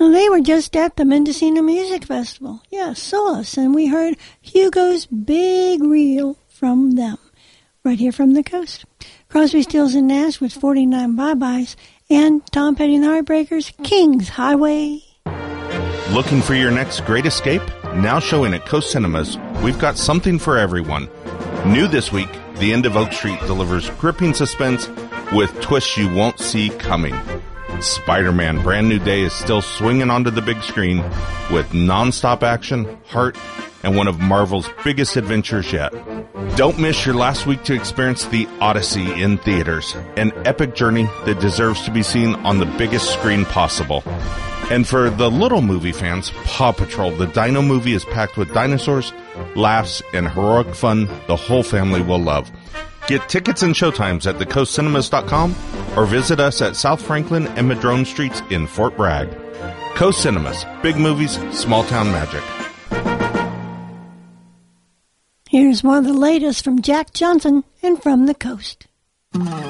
Well, they were just at the Mendocino Music Festival. Yeah, saw us, and we heard Hugo's Big Reel from them, right here from the coast. Crosby, Stills, and Nash with 49 Bye-Byes, and Tom Petty and the Heartbreakers, King's Highway. Looking for your next great escape? Now showing at Coast Cinemas, we've got something for everyone. New this week, The End of Oak Street delivers gripping suspense with twists you won't see coming. Spider-Man Brand New Day is still swinging onto the big screen with non-stop action, heart, and one of Marvel's biggest adventures yet. Don't miss your last week to experience The Odyssey in theaters, an epic journey that deserves to be seen on the biggest screen possible. And for the little movie fans, Paw Patrol, the Dino movie, is packed with dinosaurs, laughs, and heroic fun the whole family will love. Get tickets and showtimes at thecoastcinemas.com or visit us at South Franklin and Madrone Streets in Fort Bragg. Coast Cinemas, big movies, small town magic. Here's one of the latest from Jack Johnson and From the Coast.